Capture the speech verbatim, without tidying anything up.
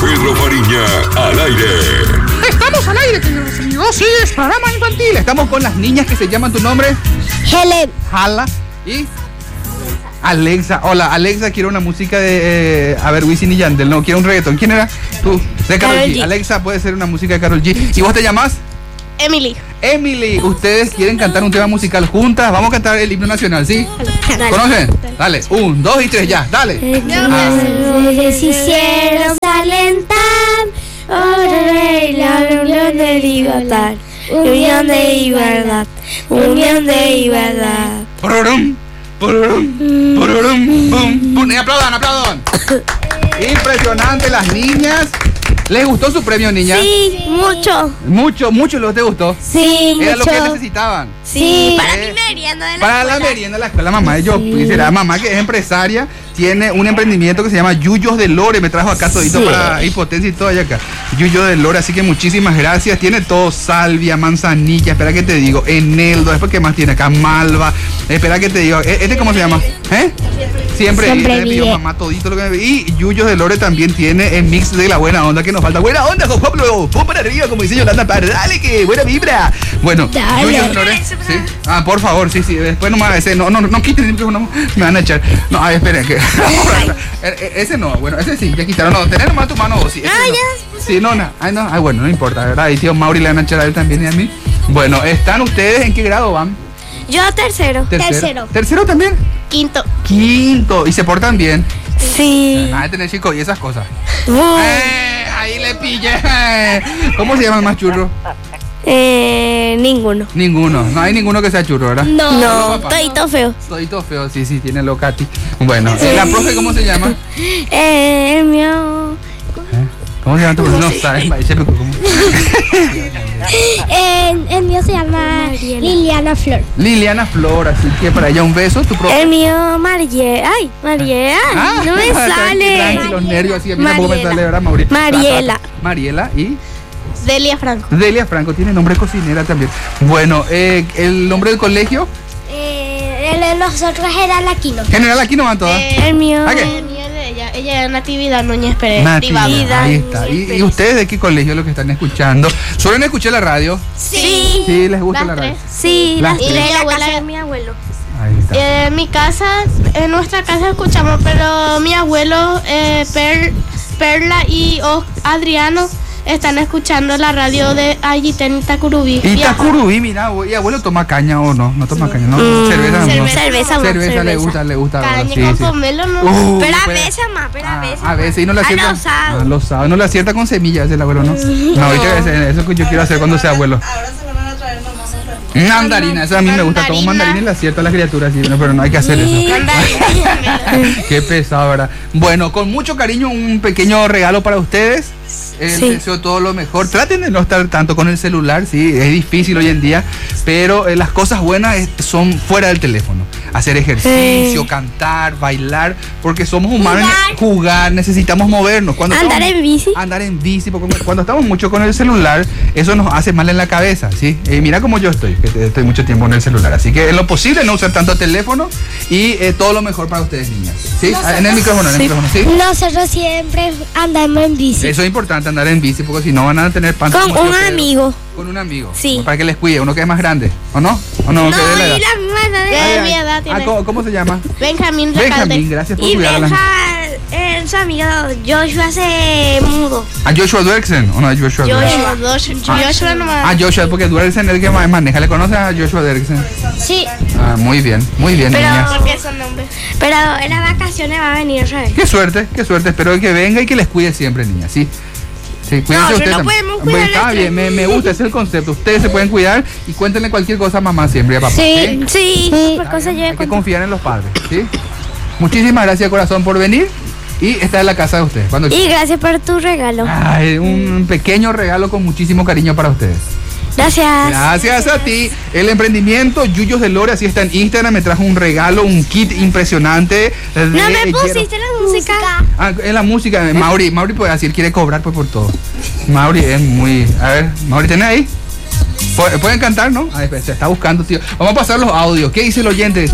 Pedro Fariña al aire. Estamos al aire, queridos amigos. Sí, es programa infantil. Estamos con las niñas que se llaman, ¿tu nombre? Helen. Hala y Alexa. Hola, Alexa, quiero una música de, eh, a ver, Wisin y Yandel. No, quiero un reggaetón. ¿Quién era? Tú, de Karol G. G. Alexa, puede ser una música de Karol G. ¿Y vos te llamas? Emily. Emily, ustedes quieren cantar un tema musical juntas. Vamos a cantar el himno nacional, ¿sí? Dale. ¿Conocen? Dale, un, dos y tres, ya, dale. Se hicieron alentar, oraré la unión de libertad, unión de igualdad, unión de igualdad. Pororum, pororum, pororum, pum, pum. Y aplaudan, aplaudan. Impresionante, las niñas. ¿Les gustó su premio, niña? Sí, mucho. Mucho, mucho lo te gustó. Sí, Era mucho. lo que necesitaban. Sí. Para mi merienda de la Para escuela. la merienda de la escuela, mamá. Yo, sí. La mamá que es empresaria, tiene un emprendimiento que se llama Yuyos de Lore. Me trajo acá todito sí. Para hipotencia y todo allá acá. Yuyos de Lore, así que muchísimas gracias. Tiene todo, salvia, manzanilla, espera que te digo, eneldo, después qué más tiene acá, malva. Espera que te digo, ¿este cómo se llama? ¿Eh? Siempre, Siempre bien, bien. Mamá todito lo que me... Y Yuyos de Lore también tiene el mix de la buena onda que nos falta. Buena onda, Juan Pablo, pum para arriba, como dice Yolanda Par, dale que buena vibra. Bueno, dale. Yuyos de Lore, ¿sí? Ah, por favor, sí, sí, después nomás ese, no, no, no quiten, no, me van a echar. No, ay, esperen, que ese no, bueno, ese sí, ya quitaron, no, tener nomás tu mano vos, sí. Ah, no. ya. Sí, no, no, ay, no, ay, bueno, no importa, ¿verdad? Y tío Mauri le van a echar a él también y a mí. Bueno, ¿están ustedes en qué grado van? Yo tercero. Tercero. Tercero. ¿Tercero también? Quinto. Quinto, ¿y se portan bien? Sí. Nada de tener chicos y esas cosas. Uh. Eh, ahí le pillé. ¿Cómo se llama el más churro? Eh, ninguno. Ninguno, no hay ninguno que sea churro, ¿verdad? No, no, todito feo. Todito feo, sí, sí, tiene locati. Bueno, sí. ¿La profe cómo se llama? Eh, el mío. ¿Eh? ¿Cómo se llama tu profe? No sabes, ¿cómo? el, el mío se llama Mariela. Liliana Flor. Liliana Flor, así que para ella un beso, tu profe. El mío Mariela. Ay, Mariela. Ah, no me sale. Tranqui, los nervios así, a mí tampoco me sale, ¿verdad, Mauricio? Mariela. Mariela y... Delia Franco. Delia Franco, tiene nombre cocinera también. Bueno, eh, ¿el nombre del colegio? Eh, el de nosotros era Aquino. General Aquino van todas. Eh, el mío. ¿A qué? El mío de ella. Ella es Natividad Núñez Pérez. Natividad, ahí está. ¿Y, ¿Y ustedes de qué colegio lo que están escuchando? ¿Suelen escuchar la radio? Sí. Sí, ¿les gusta las la radio? Tres. Sí, las y tres. de la abuela de mi abuelo. Ahí está. Eh, en mi casa, en nuestra casa escuchamos, pero mi abuelo, eh, Per, Perla y oh, Adriano están escuchando la radio de Ayiten Itacurubí. Y Itacurubí, mira, y abuelo toma caña o no, no toma caña, no, mm, cerveza, no. Cerveza, cerveza, cerveza le gusta, le gusta. Caña sí, con sí. pomelo, no. Uh, pero a pero, veces más, pero a veces. Ah, a veces, y no la acierta. Ah, lo sabe. Ah, lo sabe, no la acierta con semillas el abuelo, ¿no? No, ahorita ese- eso que yo quiero hacer cuando sea abuelo. Mandarina, eso a mí me gusta, tomo mandarina y la acierto a la criatura, sí, no, pero no hay que hacer eso. Qué pesado, ¿verdad? Bueno, con mucho cariño, un pequeño regalo para ustedes. Eh, Sí. deseo todo lo mejor. Traten de no estar tanto con el celular, sí, es difícil hoy en día, pero eh, las cosas buenas es- son fuera del teléfono. Hacer ejercicio, Sí. cantar, bailar, porque somos humanos. Jugar. Jugar, necesitamos movernos. Cuando Andar estamos- en bici. Andar en bici, porque cuando estamos mucho con el celular, eso nos hace mal en la cabeza, ¿sí? Eh, mira cómo yo estoy, que estoy mucho tiempo en el celular. Así que en lo posible no usar tanto teléfono y eh, todo lo mejor para ustedes, niñas. ¿Sí? Ah, en el micrófono, en el Sí. micrófono, ¿sí? Nosotros siempre andamos en bici. Eso es importante, andar en bici, porque si no van a tener pan. Con como un yo creo. amigo. Con un amigo. Sí. Para que les cuide, uno que es más grande, ¿o no? ¿O no? No, que de la y edad. la misma edad de- De Ay, mi ay. edad Ah, tiene. ¿cómo, cómo se llama? Benjamín Recalde. Benjamín, gracias por Y cuidarla. Benja, eh, su amigo Joshua se mudó. ¿A Joshua Derksen o no a Joshua Derksen? Joshua, Joshua, Joshua nomás. Ah, Joshua, porque Derksen es el que más maneja. ¿Le conoces a Joshua Derksen? Sí. Ah, muy bien, muy bien, Pero- niñas. ¿Por qué son nombres? Pero en las vacaciones va a venir otra vez. Qué suerte, qué suerte. Espero que venga y que les cuide siempre, niñas, ¿sí? Sí, cuídense No, ustedes no también. podemos cuidar Bueno, está nuestra- bien, me, me gusta, ese es el concepto. Ustedes se pueden cuidar y cuéntenle cualquier cosa a mamá siempre y a papá. Sí, sí, por Está cosas bien, yo hay que confiar en los padres, ¿sí? Muchísimas gracias, corazón, por venir. Y esta es la casa de ustedes. Cuando Y gracias por tu regalo. Ay, un pequeño regalo con muchísimo cariño para ustedes. Gracias. Gracias a ti. El emprendimiento Yuyos de Lore, así está en Instagram, me trajo un regalo, un kit impresionante. de No me hielo. pusiste la música. Ah, en la música, Mauri, Mauri puede decir, quiere cobrar pues por todo. Mauri es muy... A ver, Mauri, ¿tenés ahí? Pu- Pueden cantar, ¿no? A ver, se está buscando, tío. Vamos a pasar los audios. ¿Qué dice el oyente?